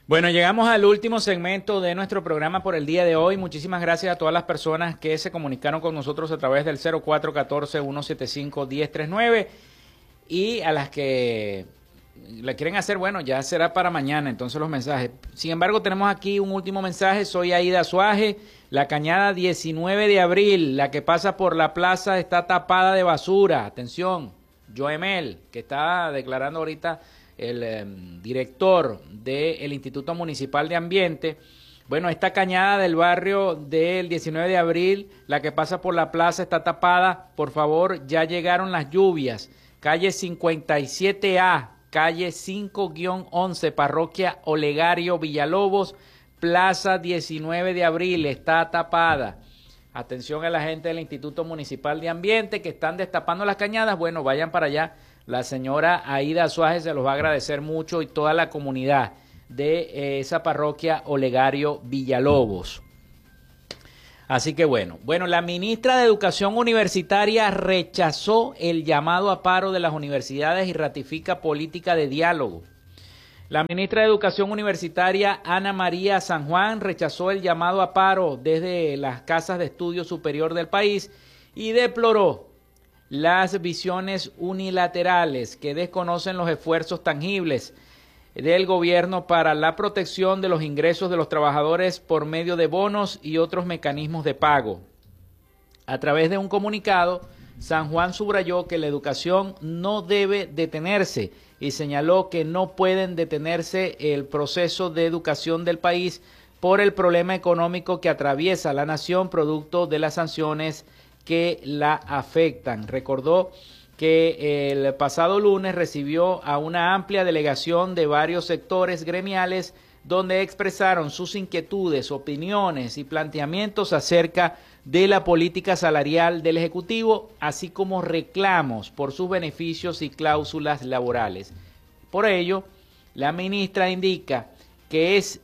Bueno, llegamos al último segmento de nuestro programa por el día de hoy. Muchísimas gracias a todas las personas que se comunicaron con nosotros a través del 0414-175-1039 y a las que la quieren hacer, bueno, ya será para mañana entonces los mensajes. Sin embargo, tenemos aquí un último mensaje. Soy Aida Suaje, la cañada 19 de abril, la que pasa por la plaza está tapada de basura. Atención, Joemel, que está declarando ahorita el director del Instituto Municipal de Ambiente. Bueno, esta cañada del barrio del 19 de abril, la que pasa por la plaza, está tapada. Por favor, ya llegaron las lluvias. Calle 57A, calle 5-11, parroquia Olegario Villalobos, plaza 19 de abril, está tapada. Atención a la gente del Instituto Municipal de Ambiente que están destapando las cañadas. Bueno, vayan para allá. La señora Aida Suárez se los va a agradecer mucho y toda la comunidad de esa parroquia Olegario Villalobos. Así que bueno, la ministra de Educación Universitaria rechazó el llamado a paro de las universidades y ratifica política de diálogo. La ministra de Educación Universitaria, Ana María San Juan, rechazó el llamado a paro desde las casas de estudio superior del país y deploró las visiones unilaterales que desconocen los esfuerzos tangibles del gobierno para la protección de los ingresos de los trabajadores por medio de bonos y otros mecanismos de pago. A través de un comunicado, San Juan subrayó que la educación no debe detenerse y señaló que no pueden detenerse el proceso de educación del país por el problema económico que atraviesa la nación producto de las sanciones que la afectan. Recordó que el pasado lunes recibió a una amplia delegación de varios sectores gremiales donde expresaron sus inquietudes, opiniones y planteamientos acerca de la política salarial del Ejecutivo, así como reclamos por sus beneficios y cláusulas laborales. Por ello, la ministra indica que es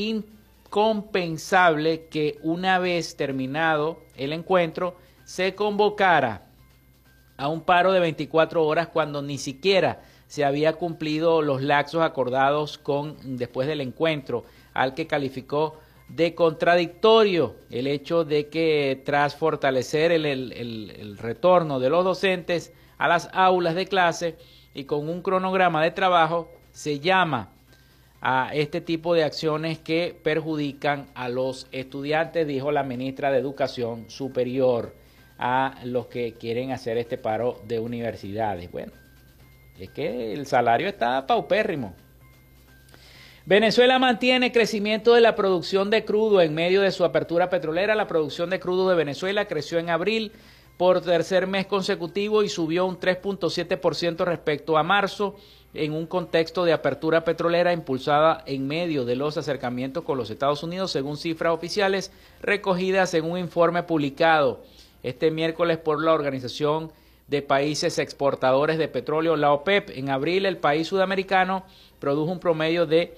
incompensable que una vez terminado el encuentro se convocara a un paro de 24 horas cuando ni siquiera se había cumplido los lapsos acordados después del encuentro, al que calificó de contradictorio el hecho de que tras fortalecer el retorno de los docentes a las aulas de clase y con un cronograma de trabajo, se llama a este tipo de acciones que perjudican a los estudiantes, dijo la ministra de Educación Superior, a los que quieren hacer este paro de universidades. Bueno, es que el salario está paupérrimo. Venezuela mantiene crecimiento de la producción de crudo en medio de su apertura petrolera. La producción de crudo de Venezuela creció en abril por tercer mes consecutivo y subió un 3.7% respecto a marzo en un contexto de apertura petrolera impulsada en medio de los acercamientos con los Estados Unidos, según cifras oficiales recogidas en un informe publicado este miércoles por la Organización de Países Exportadores de Petróleo, la OPEP. En abril, el país sudamericano produjo un promedio de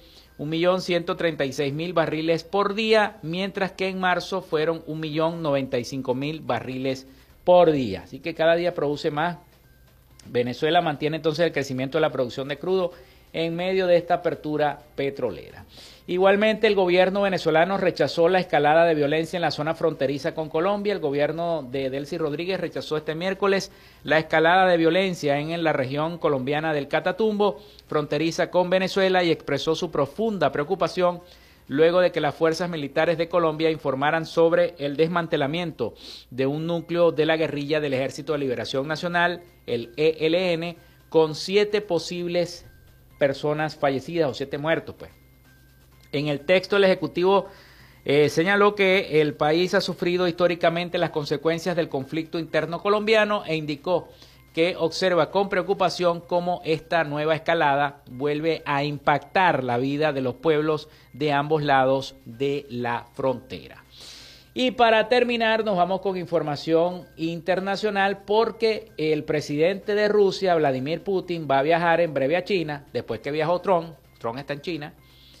1.136.000 barriles por día, mientras que en marzo fueron 1.095.000 barriles por día. Así que cada día produce más. Venezuela mantiene entonces el crecimiento de la producción de crudo en medio de esta apertura petrolera. Igualmente, el gobierno venezolano rechazó la escalada de violencia en la zona fronteriza con Colombia. El gobierno de Delcy Rodríguez rechazó este miércoles la escalada de violencia en la región colombiana del Catatumbo, fronteriza con Venezuela, y expresó su profunda preocupación luego de que las fuerzas militares de Colombia informaran sobre el desmantelamiento de un núcleo de la guerrilla del Ejército de Liberación Nacional, el ELN, con 7 posibles personas fallecidas o 7 muertos, pues. En el texto, el Ejecutivo señaló que el país ha sufrido históricamente las consecuencias del conflicto interno colombiano e indicó que observa con preocupación cómo esta nueva escalada vuelve a impactar la vida de los pueblos de ambos lados de la frontera. Y para terminar, nos vamos con información internacional porque el presidente de Rusia, Vladimir Putin, va a viajar en breve a China, después que viajó Trump está en China,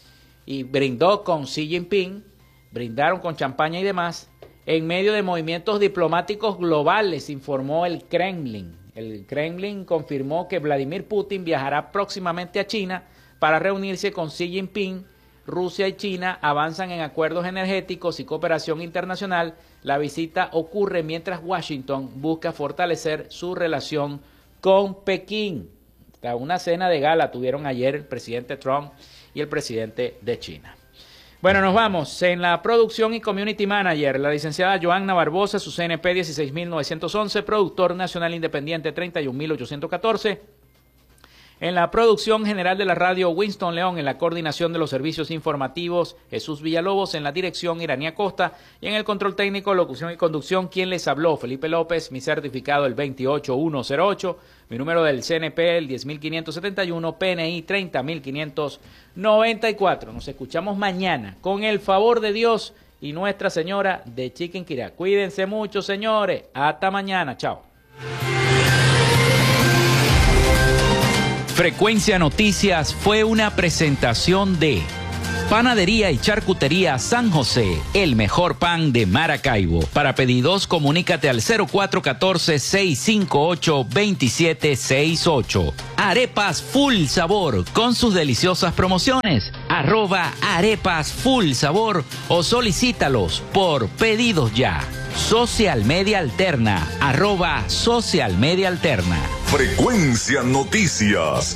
y brindó con Xi Jinping, brindaron con champaña y demás, en medio de movimientos diplomáticos globales, informó el Kremlin. El Kremlin confirmó que Vladimir Putin viajará próximamente a China para reunirse con Xi Jinping, Rusia y China avanzan en acuerdos energéticos y cooperación internacional. La visita ocurre mientras Washington busca fortalecer su relación con Pekín. Una cena de gala tuvieron ayer el presidente Trump y el presidente de China. Bueno, nos vamos. En la producción y community manager, la licenciada Joanna Barbosa, su CNP 16911, productor nacional independiente 31814. En la producción general de la radio, Winston León. En la coordinación de los servicios informativos, Jesús Villalobos. En la dirección, Iranía Costa. Y en el control técnico, locución y conducción, ¿quién les habló? Felipe López. Mi certificado el 28108. Mi número del CNP el 10571. PNI 30594. Nos escuchamos mañana con el favor de Dios y Nuestra Señora de Chiquinquirá. Cuídense mucho, señores. Hasta mañana. Chao. Frecuencia Noticias fue una presentación de Panadería y Charcutería San José, el mejor pan de Maracaibo. Para pedidos, comunícate al 0414-658-2768. Arepas Full Sabor, con sus deliciosas promociones. @Arepas Full Sabor o solicítalos por pedidos ya. Social Media Alterna, @Social Media Alterna. Frecuencia Noticias.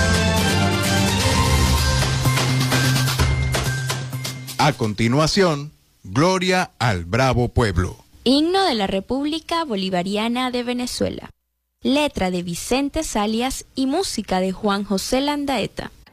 A continuación, Gloria al Bravo Pueblo. Himno de la República Bolivariana de Venezuela. Letra de Vicente Salias y música de Juan José Landaeta.